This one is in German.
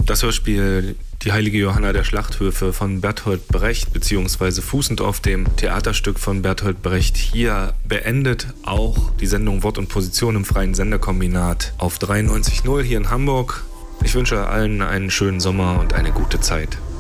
Das Hörspiel Die heilige Johanna der Schlachthöfe von Bertolt Brecht, beziehungsweise fußend auf dem Theaterstück von Bertolt Brecht, hier beendet auch die Sendung Wort und Position im Freien Senderkombinat auf 93.0 hier in Hamburg. Ich wünsche allen einen schönen Sommer und eine gute Zeit.